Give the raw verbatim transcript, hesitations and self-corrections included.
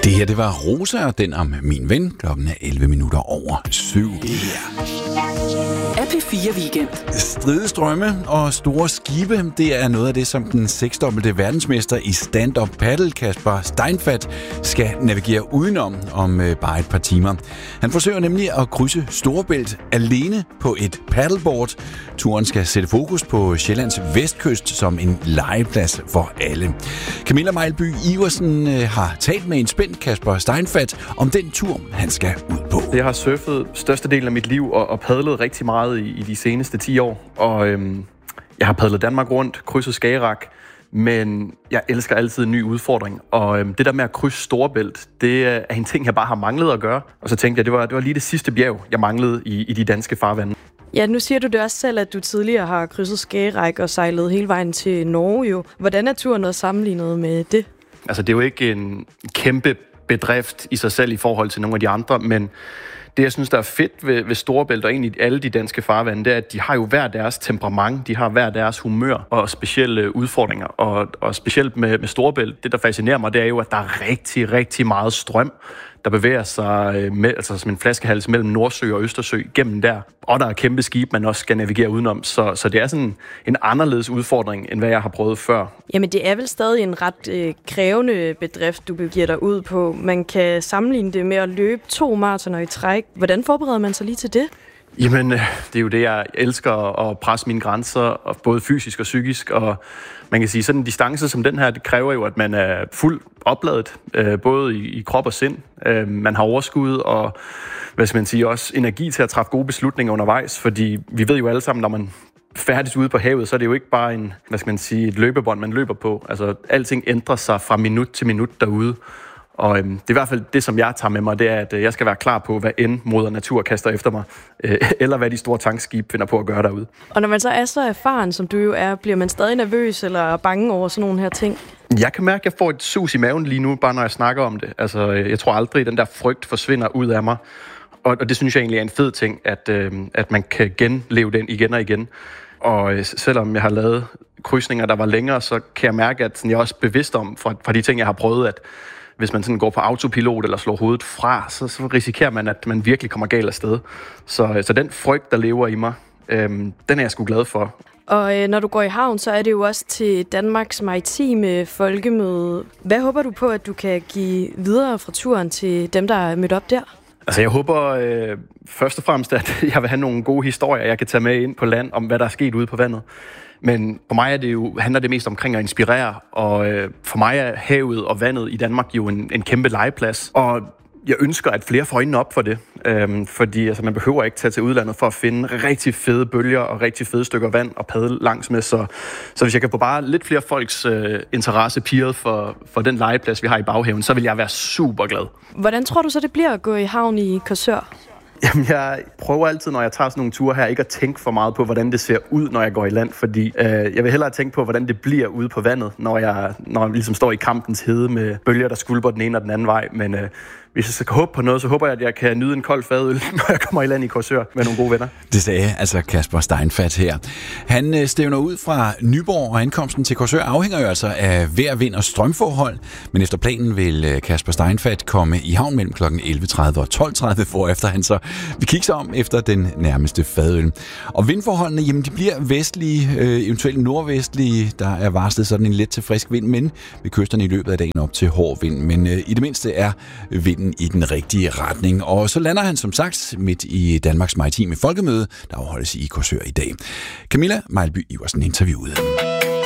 Det her, det var Rosa og den om min ven. Klokken er elleve minutter over syv. Yeah. A P fire Weekend. Stridestrømme og store skibe, det er noget af det, som den seksdobbelte verdensmester i stand-up paddle, Kasper Steinfath, skal navigere udenom om øh, bare et par timer. Han forsøger nemlig at krydse Storebælt alene på et paddleboard. Turen skal sætte fokus på Sjællands vestkyst som en legeplads for alle. Camilla Mejlby Iversen øh, har talt med en spændt Kasper Steinfath om den tur, han skal ud på. Jeg har surfet størstedelen af mit liv og, og padlet rigtig meget i, i de seneste ti år. Og øhm, jeg har padlet Danmark rundt, krydset Skagerrak, men jeg elsker altid en ny udfordring. Og øhm, det der med at krydse Storebælt, det er en ting, jeg bare har manglet at gøre. Og så tænkte jeg, det var, det var lige det sidste bjerg, jeg manglede i, i de danske farvande. Ja, nu siger du det også selv, at du tidligere har krydset Skagerrak og sejlet hele vejen til Norge jo. Hvordan er turen noget sammenlignet med det? Altså, det er jo ikke en kæmpe bedrift i sig selv i forhold til nogle af de andre, men det, jeg synes, der er fedt ved, ved Storebælt og egentlig alle de danske farvande, det er, at de har jo hver deres temperament, de har hver deres humør og specielle udfordringer. Og, og specielt med, med Storebælt, det der fascinerer mig, det er jo, at der er rigtig, rigtig meget strøm, der bevæger sig med, altså som en flaskehals mellem Nordsø og Østersø gennem der. Og der er kæmpe skib, man også skal navigere udenom. Så, så det er sådan en anderledes udfordring, end hvad jeg har prøvet før. Jamen, det er vel stadig en ret øh, krævende bedrift, du begiver dig ud på. Man kan sammenligne det med at løbe to maratoner i træk. Hvordan forbereder man sig lige til det? Jamen, det er jo det, jeg elsker, at presse mine grænser, både fysisk og psykisk. Og man kan sige, sådan en distance som den her, det kræver jo, at man er fuldt opladet, både i krop og sind. Man har overskud og, hvad skal man sige, også energi til at træffe gode beslutninger undervejs, fordi vi ved jo alle sammen, når man færdes ude på havet, så er det jo ikke bare en, hvad skal man sige, et løbebånd, man løber på. Altså, alting ændrer sig fra minut til minut derude. Og øhm, det er i hvert fald det, som jeg tager med mig, det er, at øh, jeg skal være klar på, hvad end moder natur kaster efter mig, øh, eller hvad de store tankskib finder på at gøre derude. Og når man så er så erfaren, som du jo er, bliver man stadig nervøs eller bange over sådan nogle her ting? Jeg kan mærke, at jeg får et sus i maven lige nu, bare når jeg snakker om det. Altså, jeg tror aldrig, at den der frygt forsvinder ud af mig. Og, og det synes jeg egentlig er en fed ting, at, øh, at man kan genleve den igen og igen. Og øh, selvom jeg har lavet krydsninger, der var længere, så kan jeg mærke, at sådan, jeg er også bevidst om, fra, fra de ting, jeg har prøvet, at hvis man sådan går på autopilot eller slår hovedet fra, så, så risikerer man, at man virkelig kommer galt afsted. Så, så den frygt, der lever i mig, øhm, den er jeg sgu glad for. Og øh, når du går i havn, så er det jo også til Danmarks Maritime Folkemøde. Hvad håber du på, at du kan give videre fra turen til dem, der er mødt op der? Altså, jeg håber øh, først og fremmest, at jeg vil have nogle gode historier, jeg kan tage med ind på land, om hvad der er sket ude på vandet. Men for mig er det jo, handler det mest omkring at inspirere, og øh, for mig er havet og vandet i Danmark jo en, en kæmpe legeplads. Og jeg ønsker, at flere får øjnene op for det, øhm, fordi altså, man behøver ikke tage til udlandet for at finde rigtig fede bølger og rigtig fede stykker vand og padle langs med. Så, så hvis jeg kan få bare lidt flere folks øh, interesse pirret for, for den legeplads, vi har i baghaven, så vil jeg være super glad. Hvordan tror du så, det bliver at gå i havn i Korsør? Jamen, jeg prøver altid, når jeg tager sådan nogle ture her, ikke at tænke for meget på, hvordan det ser ud, når jeg går i land, fordi øh, jeg vil hellere tænke på, hvordan det bliver ude på vandet, når jeg, når jeg ligesom står i kampens hede med bølger, der skvulper den ene og den anden vej. Men øh, hvis jeg skal håbe på noget, så håber jeg, at jeg kan nyde en kold fadøl, når jeg kommer i land i Korsør med nogle gode venner. Det sagde altså Kasper Steinfath her. Han stævner ud fra Nyborg, og ankomsten til Korsør afhænger jo altså af vejr, vind og strømforhold. Men efter planen vil Kasper Steinfath komme i havn mellem klokken elleve tredive og tolv tredive, hvorefter han så vil kigge sig om efter den nærmeste fadøl. Og vindforholdene, jamen de bliver vestlige, øh, eventuelt nordvestlige. Der er varslet sådan en let til frisk vind, men ved kysterne i løbet af dagen op til hård vind. Men øh, i det mindste er vinden i den rigtige retning. Og så lander han som sagt midt i Danmarks Maritime Folkemøde, der afholdes i Korsør i dag. Camilla Mejlby Iversen interviewede.